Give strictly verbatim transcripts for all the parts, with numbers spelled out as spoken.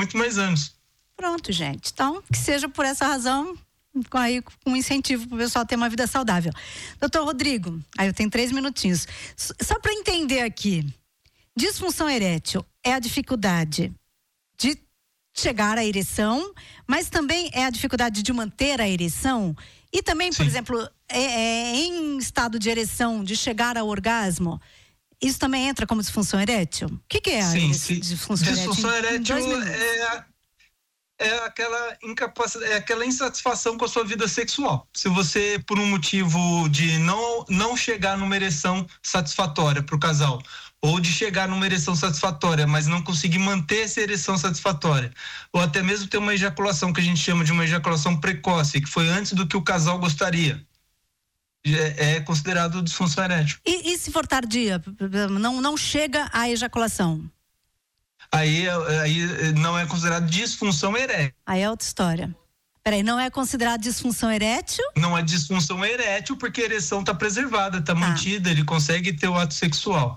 muito mais anos. Pronto, gente. Então, que seja por essa razão, com aí um incentivo para o pessoal ter uma vida saudável. Doutor Rodrigo, aí eu tenho três minutinhos. Só para entender aqui, disfunção erétil é a dificuldade de chegar à ereção, mas também é a dificuldade de manter a ereção e também, por Sim. exemplo, é, é, em estado de ereção, de chegar ao orgasmo. Isso também entra como disfunção erétil? O que, que é a sim, sim. disfunção erétil? Disfunção erétil é, é, aquela incapacidade, é aquela insatisfação com a sua vida sexual. Se você, por um motivo de não, não chegar numa ereção satisfatória para o casal, ou de chegar numa ereção satisfatória, mas não conseguir manter essa ereção satisfatória, ou até mesmo ter uma ejaculação que a gente chama de uma ejaculação precoce, que foi antes do que o casal gostaria, é considerado disfunção erétil. E, e se for tardia, não, não chega à ejaculação? Aí, aí não é considerado disfunção erétil. Aí é outra história. Peraí, não é considerado disfunção erétil? Não é disfunção erétil porque a ereção está preservada, está tá. mantida, ele consegue ter o ato sexual.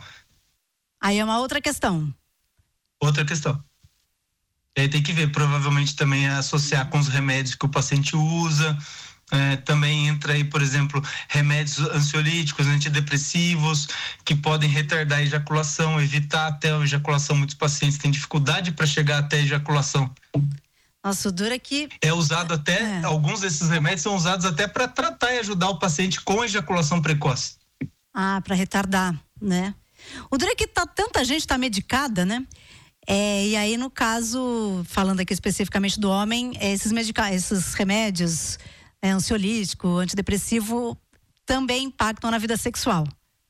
Aí é uma outra questão. Outra questão. E aí tem que ver, provavelmente também associar com os remédios que o paciente usa. É, também entra aí, por exemplo, remédios ansiolíticos, antidepressivos, que podem retardar a ejaculação, evitar até a ejaculação. Muitos pacientes têm dificuldade para chegar até a ejaculação. Nossa, o duro é que... É usado até, é. alguns desses remédios são usados até para tratar e ajudar o paciente com ejaculação precoce. Ah, para retardar, né? O duro é que tá, tanta gente está medicada, né? É, e aí, no caso, falando aqui especificamente do homem, esses, medica- esses remédios... É, ansiolítico, antidepressivo, também impactam na vida sexual.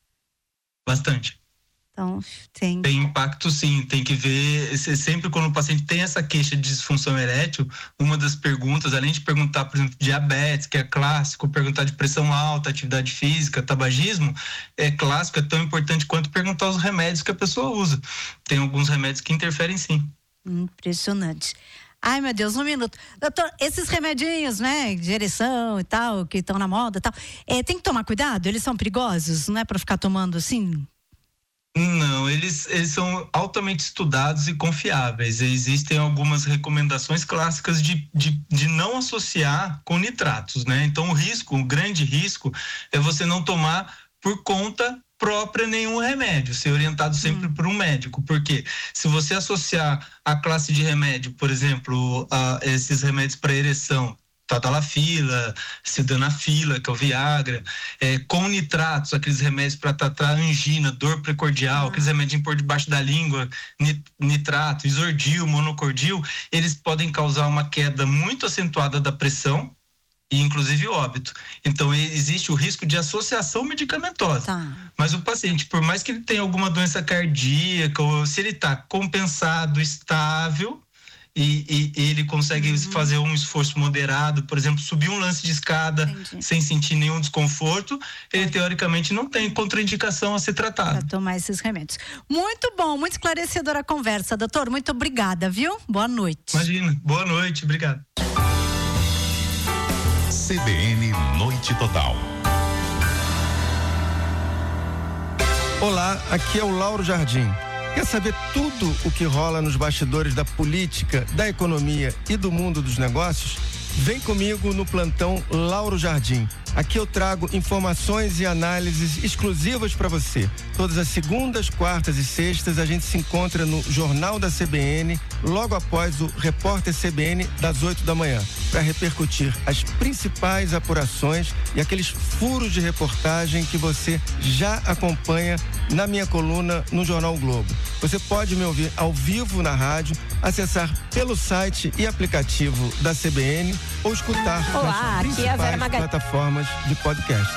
Bastante. Então, tem... Tem impacto, sim. Tem que ver, sempre quando o paciente tem essa queixa de disfunção erétil, uma das perguntas, além de perguntar, por exemplo, diabetes, que é clássico, perguntar de pressão alta, atividade física, tabagismo, é clássico, é tão importante quanto perguntar os remédios que a pessoa usa. Tem alguns remédios que interferem, sim. Impressionante. Ai, meu Deus, um minuto. Doutor, esses remedinhos, né, de ereção e tal, que estão na moda e tal, é, tem que tomar cuidado? Eles são perigosos? Não é para ficar tomando assim? Não, eles, eles são altamente estudados e confiáveis. Existem algumas recomendações clássicas de, de, de não associar com nitratos, né? Então, o risco, o grande risco é você não tomar por conta própria nenhum remédio, ser orientado sempre hum. por um médico, porque se você associar a classe de remédio, por exemplo, a esses remédios para ereção, tadalafila, sildenafila, que é o Viagra, é, com nitratos, aqueles remédios para tratar angina, dor precordial, ah. aqueles remédios por debaixo da língua, nitrato, isordil, monocordil, eles podem causar uma queda muito acentuada da pressão, e inclusive óbito. Então existe o risco de associação medicamentosa. Tá. Mas o paciente, por mais que ele tenha alguma doença cardíaca, ou se ele está compensado, estável, e, e ele consegue uhum. fazer um esforço moderado, por exemplo, subir um lance de escada Entendi. sem sentir nenhum desconforto, ele Pode. teoricamente não tem contraindicação a ser tratado. Para tomar esses remédios. Muito bom, muito esclarecedora a conversa, doutor. Muito obrigada, viu? Boa noite. Imagina, boa noite, obrigado. C B N Noite Total. Olá, aqui é o Lauro Jardim. Quer saber tudo o que rola nos bastidores da política, da economia e do mundo dos negócios? Vem comigo no plantão Lauro Jardim. Aqui eu trago informações e análises exclusivas para você. Todas as segundas, quartas e sextas a gente se encontra no Jornal da C B N, logo após o Repórter C B N das oito da manhã, para repercutir as principais apurações e aqueles furos de reportagem que você já acompanha na minha coluna no Jornal Globo. Você pode me ouvir ao vivo na rádio, acessar pelo site e aplicativo da C B N ou escutar Olá, nas principais plataformas de podcast.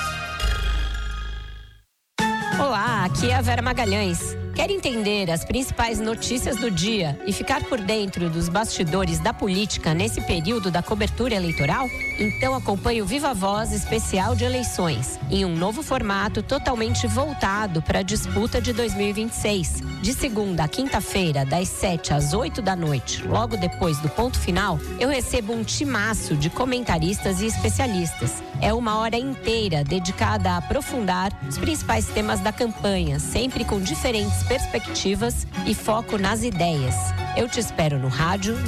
Olá, aqui é a Vera Magalhães. Quer entender as principais notícias do dia e ficar por dentro dos bastidores da política nesse período da cobertura eleitoral? Então acompanhe o Viva Voz especial de eleições, em um novo formato totalmente voltado para a disputa de dois mil e vinte e seis. De segunda a quinta-feira, das sete às oito da noite, logo depois do ponto final, eu recebo um timaço de comentaristas e especialistas. É uma hora inteira dedicada a aprofundar os principais temas da campanha, sempre com diferentes perspectivas e foco nas ideias. Eu te espero no rádio,